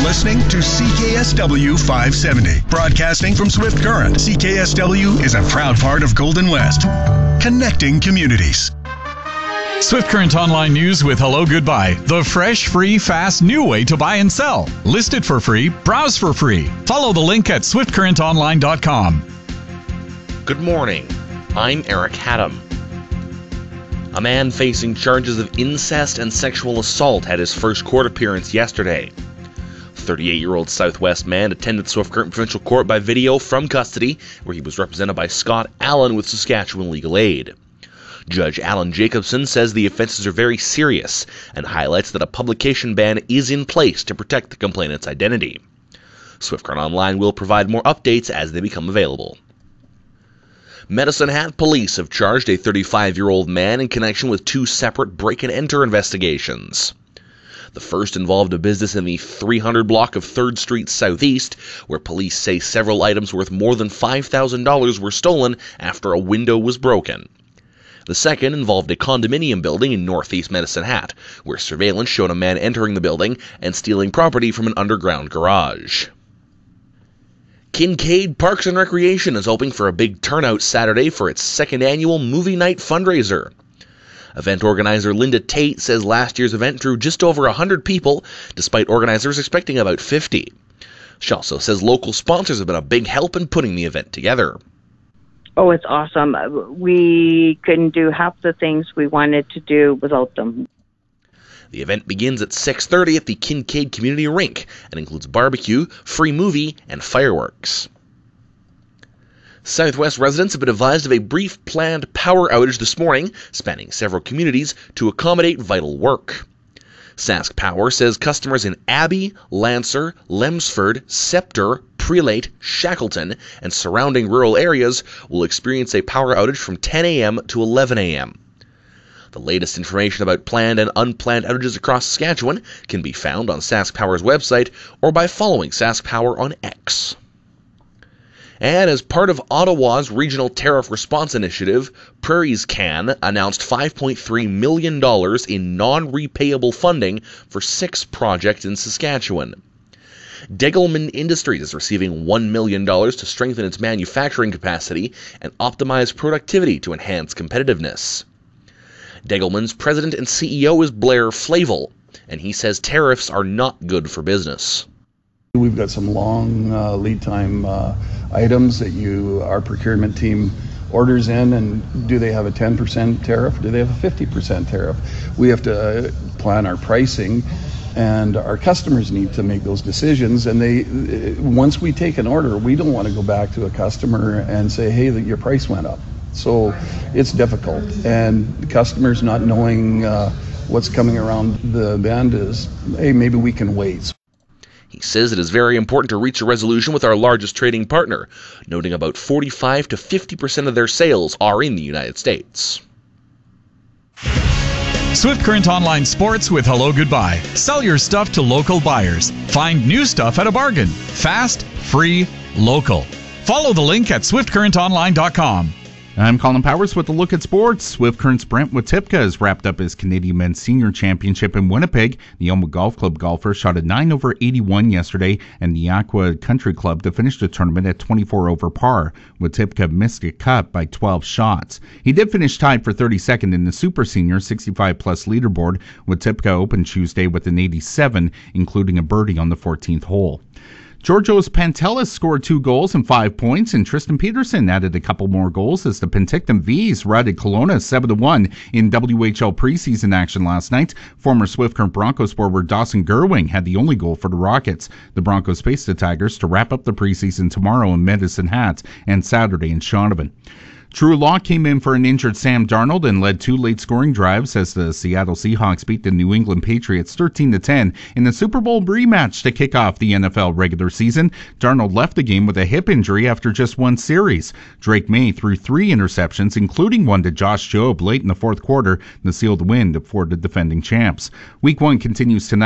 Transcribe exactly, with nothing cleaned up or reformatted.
listening to C K S W five seventy. Broadcasting from Swift Current, C K S W is a proud part of Golden West. Connecting communities. Swift Current Online News with Hello Goodbye. The fresh, free, fast, new way to buy and sell. List it for free. Browse for free. Follow the link at swift current online dot com. Good morning. I'm Eric Haddam. A man facing charges of incest and sexual assault had his first court appearance yesterday. thirty-eight-year-old Southwest man attended Swift Current Provincial Court by video from custody, where he was represented by Scott Allen with Saskatchewan Legal Aid. Judge Alan Jacobson says the offenses are very serious and highlights that a publication ban is in place to protect the complainant's identity. Swift Current Online will provide more updates as they become available. Medicine Hat police have charged a thirty-five-year-old man in connection with two separate break-and-enter investigations. The first involved a business in the three hundred block of third Street Southeast, where police say several items worth more than five thousand dollars were stolen after a window was broken. The second involved a condominium building in Northeast Medicine Hat, where surveillance showed a man entering the building and stealing property from an underground garage. Kincaid Parks and Recreation is hoping for a big turnout Saturday for its second annual Movie Night fundraiser. Event organizer Linda Tate says last year's event drew just over one hundred people, despite organizers expecting about fifty. She also says local sponsors have been a big help in putting the event together. Oh, it's awesome. We couldn't do half the things we wanted to do without them. The event begins at six thirty at the Kincaid Community Rink and includes barbecue, free movie, and fireworks. Southwest residents have been advised of a brief planned power outage this morning, spanning several communities to accommodate vital work. Sask Power says customers in Abbey, Lancer, Lemsford, Scepter, Prelate, Shackleton, and surrounding rural areas will experience a power outage from ten a.m. to eleven a.m. The latest information about planned and unplanned outages across Saskatchewan can be found on Sask Power's website or by following Sask Power on X. And as part of Ottawa's Regional Tariff Response Initiative, Prairies Can announced five point three million dollars in non-repayable funding for six projects in Saskatchewan. Degelman Industries is receiving one million dollars to strengthen its manufacturing capacity and optimize productivity to enhance competitiveness. Degelman's president and C E O is Blair Flavel, and he says tariffs are not good for business. We've got some long uh, lead time uh, items that you, our procurement team orders in, and do they have a ten percent tariff? Do they have a fifty percent tariff? We have to uh, plan our pricing, and our customers need to make those decisions. And they, once we take an order, we don't want to go back to a customer and say, hey, your price went up. So it's difficult, and customers not knowing uh, what's coming around the bend is, hey, maybe we can wait. He says it is very important to reach a resolution with our largest trading partner, noting about forty-five to fifty percent of their sales are in the United States. Swift Current Online Sports with Hello Goodbye. Sell your stuff to local buyers. Find new stuff at a bargain. Fast, free, local. Follow the link at swift current online dot com. I'm Colin Powers with a look at sports. Swift Current's Brent Watipka has wrapped up his Canadian Men's Senior Championship in Winnipeg. The Elmwood Golf Club golfer shot a nine over eighty-one yesterday, and the Aqua Country Club to finish the tournament at twenty-four over par. Watipka missed a cut by twelve shots. He did finish tied for thirty-second in the Super Senior sixty-five plus leaderboard. Watipka opened Tuesday with an eighty-seven, including a birdie on the fourteenth hole. Georgios Pantelis scored two goals and five points, and Tristan Peterson added a couple more goals as the Penticton V's routed Kelowna seven to one in W H L preseason action last night. Former Swift Current Broncos forward Dawson Gerwing had the only goal for the Rockets. The Broncos face the Tigers to wrap up the preseason tomorrow in Medicine Hat and Saturday in Shaunavon. Drew Lock came in for an injured Sam Darnold and led two late-scoring drives as the Seattle Seahawks beat the New England Patriots thirteen to ten in the Super Bowl rematch to kick off the N F L regular season. Darnold left the game with a hip injury after just one series. Drake May threw three interceptions, including one to Josh Jobe late in the fourth quarter, to seal the win for the defending champs. Week one continues tonight.